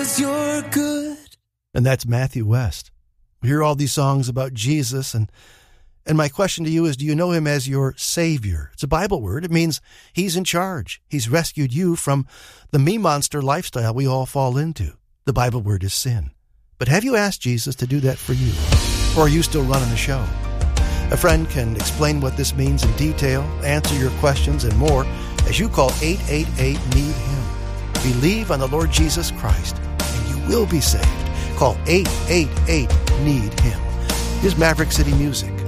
you're good. And that's Matthew West. We hear all these songs about Jesus, and my question to you is, do you know him as your Savior? It's a Bible word. It means he's in charge. He's rescued you from the me-monster lifestyle we all fall into. The Bible word is sin. But have you asked Jesus to do that for you? Or are you still running the show? A friend can explain what this means in detail, answer your questions and more as you call 888-NEED-HIM. Believe on the Lord Jesus Christ, and you will be saved. Call 888-NEED-HIM. Here's Maverick City Music